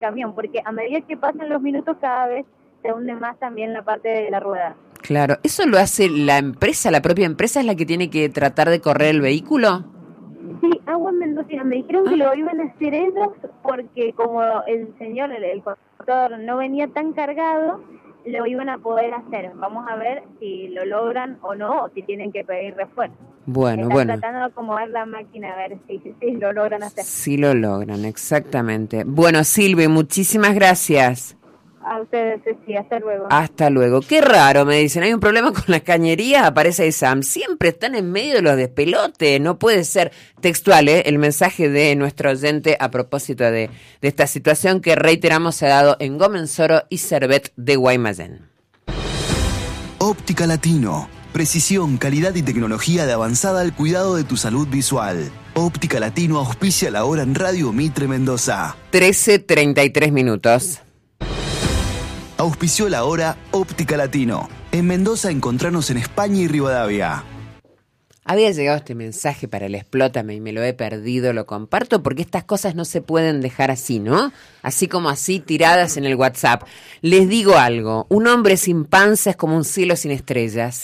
camión, porque a medida que pasan los minutos cada vez se hunde más también la parte de la rueda. Claro, ¿eso lo hace la empresa, la propia empresa es la que tiene que tratar de correr el vehículo? Sí, Aguas Mendocina, me dijeron que lo iban a hacer ellos porque como el señor, el conductor no venía tan cargado, lo iban a poder hacer. Vamos a ver si lo logran o no, o si tienen que pedir refuerzo. Bueno. Están tratando de acomodar la máquina a ver si lo logran hacer. Sí lo logran, exactamente. Bueno, Silvi, muchísimas gracias. A ustedes, sí, hasta luego. Hasta luego. Qué raro, me dicen, hay un problema con la cañería, aparece ahí Sam. Siempre están en medio de los despelotes, no puede ser. Textual, el mensaje de nuestro oyente a propósito de esta situación que reiteramos se ha dado en Gómez Soro y Servet de Guaymallén. Óptica Latino. Precisión, calidad y tecnología de avanzada al cuidado de tu salud visual. Óptica Latino auspicia la hora en Radio Mitre Mendoza. 13:33 minutos. Auspició la hora Óptica Latino. En Mendoza encontrarnos en España y Rivadavia. Había llegado este mensaje para el Explótame y me lo he perdido, lo comparto porque estas cosas no se pueden dejar así, ¿no? Así como así, tiradas en el WhatsApp. Les digo algo, un hombre sin panza es como un cielo sin estrellas.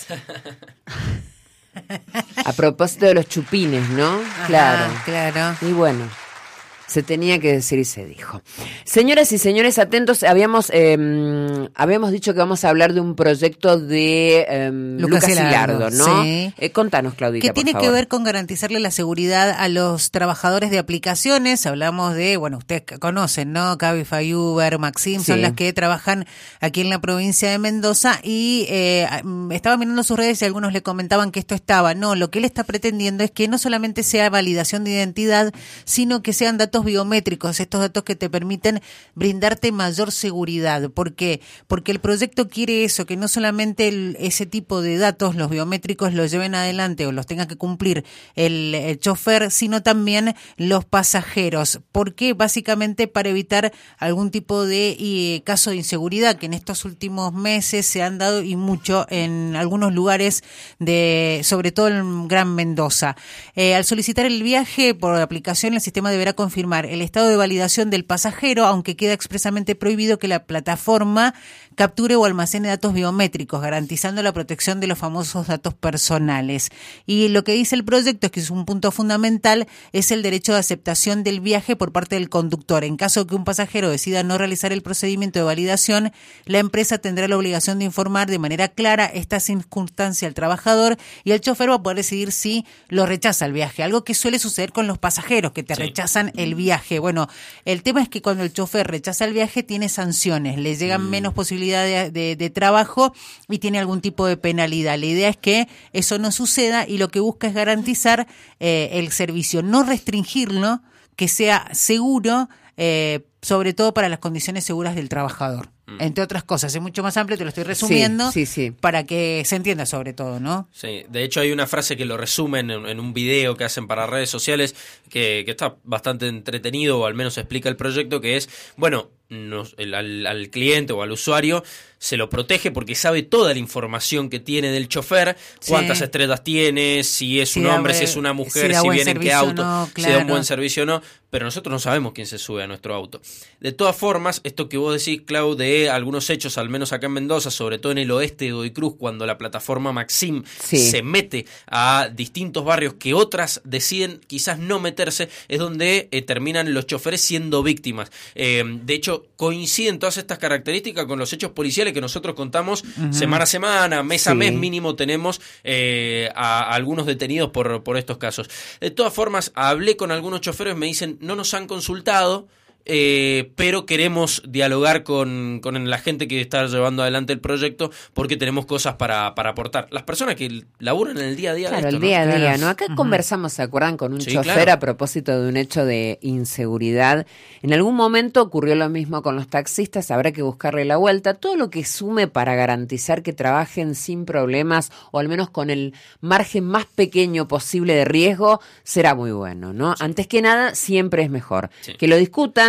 A propósito de los chupines, ¿no? Ajá, claro. Y bueno, se tenía que decir y se dijo. Señoras y señores, atentos, habíamos dicho que vamos a hablar de un proyecto de Lucas Gilardo, ¿no? Sí. Contanos, Claudita, que tiene por que favor. ver con garantizarle la seguridad a los trabajadores de aplicaciones. Hablamos de, bueno, ustedes conocen, ¿no? Cabify, Uber, Maxim, son las que trabajan aquí en la provincia de Mendoza y estaba mirando sus redes y algunos le comentaban que esto estaba. No, lo que él está pretendiendo es que no solamente sea validación de identidad, sino que sean datos biométricos, estos datos que te permiten brindarte mayor seguridad. ¿Por qué? Porque el proyecto quiere eso, que no solamente ese tipo de datos, los biométricos, los lleven adelante o los tenga que cumplir el chofer, sino también los pasajeros. ¿Por qué? Básicamente para evitar algún tipo de caso de inseguridad que en estos últimos meses se han dado y mucho en algunos lugares sobre todo en Gran Mendoza. Al solicitar el viaje por aplicación, el sistema deberá confirmar el estado de validación del pasajero, aunque queda expresamente prohibido que la plataforma capture o almacene datos biométricos, garantizando la protección de los famosos datos personales. Y lo que dice el proyecto es que es un punto fundamental, es el derecho de aceptación del viaje por parte del conductor. En caso de que un pasajero decida no realizar el procedimiento de validación, la empresa tendrá la obligación de informar de manera clara esta circunstancia al trabajador y el chofer va a poder decidir si lo rechaza el viaje, algo que suele suceder con los pasajeros que te rechazan el viaje. Bueno, el tema es que cuando el chofer rechaza el viaje tiene sanciones, le llegan menos posibilidades de trabajo y tiene algún tipo de penalidad. La idea es que eso no suceda y lo que busca es garantizar el servicio, no restringirlo, que sea seguro, sobre todo para las condiciones seguras del trabajador. Entre otras cosas, es mucho más amplio, te lo estoy resumiendo para que se entienda sobre todo, ¿no? Sí, de hecho hay una frase que lo resumen en un video que hacen para redes sociales que está bastante entretenido, o al menos explica el proyecto, que es, bueno, al cliente o al usuario se lo protege porque sabe toda la información que tiene del chofer, cuántas estrellas tiene, si es un hombre, si es una mujer, si viene en qué auto, no, si da un buen servicio o no, pero nosotros no sabemos quién se sube a nuestro auto. De todas formas, esto que vos decís, Clau, de algunos hechos, al menos acá en Mendoza, sobre todo en el oeste de Godoy Cruz, cuando la plataforma Maxim se mete a distintos barrios que otras deciden quizás no meterse, es donde terminan los choferes siendo víctimas. De hecho, coinciden todas estas características con los hechos policiales que nosotros contamos semana a semana, mes a mes mínimo tenemos a algunos detenidos por estos casos. De todas formas, hablé con algunos choferes, me dicen, no nos han consultado, pero queremos dialogar con la gente que está llevando adelante el proyecto porque tenemos cosas para aportar. Las personas que laburan en el día a día de esto, el día a día, ¿no? Acá conversamos, ¿se acuerdan? Con un chofer a propósito de un hecho de inseguridad. En algún momento ocurrió lo mismo con los taxistas, habrá que buscarle la vuelta. Todo lo que sume para garantizar que trabajen sin problemas o al menos con el margen más pequeño posible de riesgo será muy bueno, ¿no? Antes que nada, siempre es mejor que lo discutan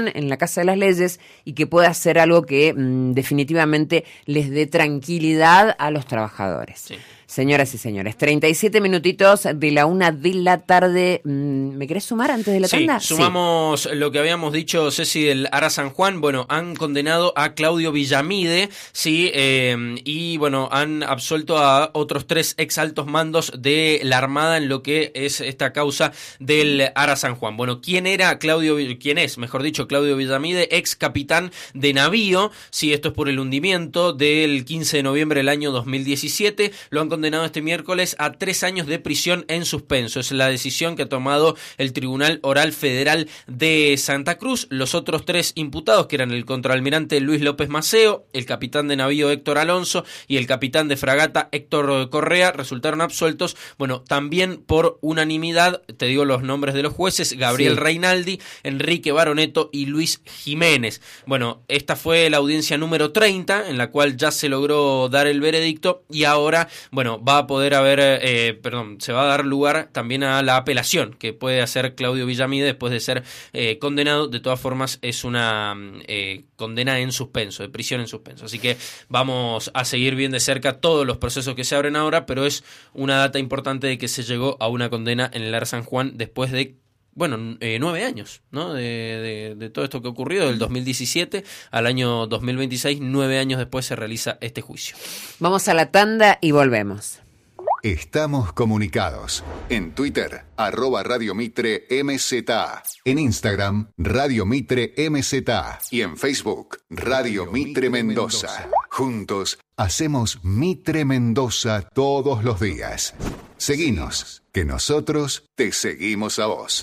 discusión en la Casa de las Leyes y que pueda ser algo que definitivamente les dé tranquilidad a los trabajadores. Sí. Señoras y señores, 37 minutitos de la 1 de la tarde. ¿Me querés sumar antes de la tanda? Sumamos lo que habíamos dicho, Ceci, del Ara San Juan. Bueno, han condenado a Claudio Villamide, sí, y bueno, han absuelto a otros 3 exaltos mandos de la Armada en lo que es esta causa del Ara San Juan. Bueno, ¿quién es, mejor dicho, Claudio Villamide? Ex capitán de navío, sí, esto es por el hundimiento del 15 de noviembre del año 2017. Lo han condenado este miércoles a 3 años de prisión en suspenso. Es la decisión que ha tomado el Tribunal Oral Federal de Santa Cruz. Los otros 3 imputados, que eran el contraalmirante Luis López Maceo, el capitán de navío Héctor Alonso y el capitán de fragata Héctor Correa, resultaron absueltos, bueno, también por unanimidad. Te digo los nombres de los jueces: Gabriel Reinaldi, Enrique Baroneto y Luis Jiménez. Bueno, esta fue la audiencia número 30, en la cual ya se logró dar el veredicto, y ahora, bueno, va a poder se va a dar lugar también a la apelación que puede hacer Claudio Villamide después de ser condenado. De todas formas, es una condena en suspenso, de prisión en suspenso. Así que vamos a seguir bien de cerca todos los procesos que se abren ahora, pero es una data importante de que se llegó a una condena en el Ara San Juan después de 9 años, ¿no? De todo esto que ocurrió, del 2017 al año 2026, 9 años después se realiza este juicio. Vamos a la tanda y volvemos. Estamos comunicados. En Twitter, @Radio Mitre MZA. En Instagram, Radio Mitre MZA. Y en Facebook, Radio Mitre Mendoza. Juntos hacemos Mitre Mendoza todos los días. Seguinos, que nosotros te seguimos a vos.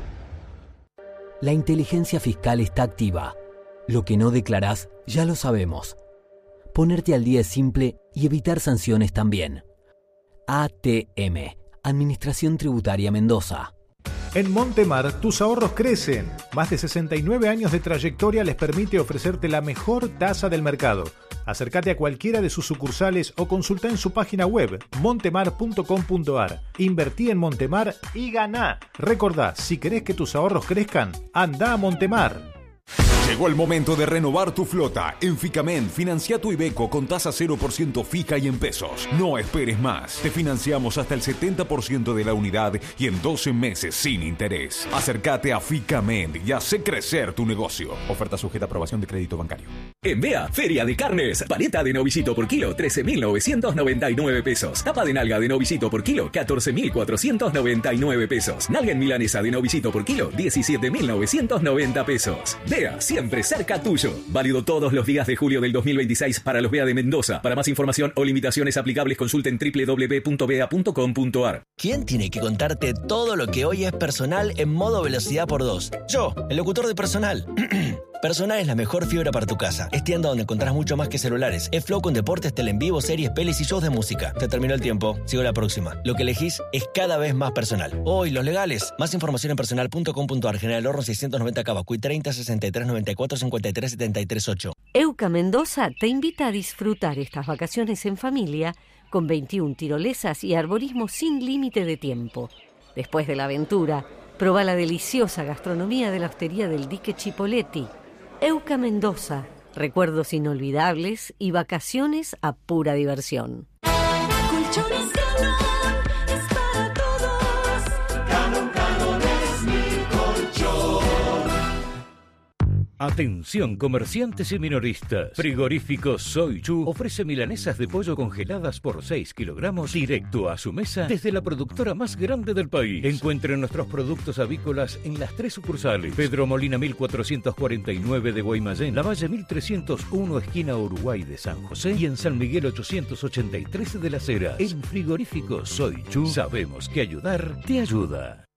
La inteligencia fiscal está activa. Lo que no declarás, ya lo sabemos. Ponerte al día es simple y evitar sanciones también. ATM, Administración Tributaria Mendoza. En Montemar, tus ahorros crecen. Más de 69 años de trayectoria les permite ofrecerte la mejor tasa del mercado. Acércate a cualquiera de sus sucursales o consulta en su página web montemar.com.ar. Invertí en Montemar y ganá. Recordá, si querés que tus ahorros crezcan, anda a Montemar. Llegó el momento de renovar tu flota. En Ficamen, financia tu Iveco con tasa 0% fija y en pesos. No esperes más. Te financiamos hasta el 70% de la unidad y en 12 meses sin interés. Acércate a Ficamen y hace crecer tu negocio. Oferta sujeta a aprobación de crédito bancario. En Bea, Feria de Carnes. Paleta de novillito por kilo, 13.999 pesos. Tapa de nalga de novillito por kilo, 14.499 pesos. Nalga en milanesa de novillito por kilo, 17.990 pesos. Bea, siempre cerca tuyo. Válido todos los días de julio del 2026 para los Bea de Mendoza. Para más información o limitaciones aplicables, consulten www.bea.com.ar. ¿Quién tiene que contarte todo lo que hoy es personal en modo velocidad por 2? Yo, el locutor de Personal. Personal es la mejor fibra para tu casa. Es tienda donde encontrás mucho más que celulares. Es Flow con deportes, tele en vivo, series, pelis y shows de música. Te terminó el tiempo. Sigo la próxima. Lo que elegís es cada vez más personal. Hoy, los legales. Más información en personal.com.ar. General Horno 690 Cabacuy 30 63 94 53 73 8. Euca Mendoza te invita a disfrutar estas vacaciones en familia con 21 tirolesas y arborismo sin límite de tiempo. Después de la aventura, proba la deliciosa gastronomía de la hostería del Dique Chipoletti. Euca Mendoza, recuerdos inolvidables y vacaciones a pura diversión. Colchones Galón es para todos. Galón es mi colchón. Atención comerciantes y minoristas. Frigorífico Soy Chu ofrece milanesas de pollo congeladas por 6 kilogramos directo a su mesa desde la productora más grande del país. Encuentren nuestros productos avícolas en las 3 sucursales: Pedro Molina 1449 de Guaymallén, Lavalle 1301 esquina Uruguay de San José y en San Miguel 883 de Las Heras. En Frigorífico Soy Chu sabemos que ayudar te ayuda.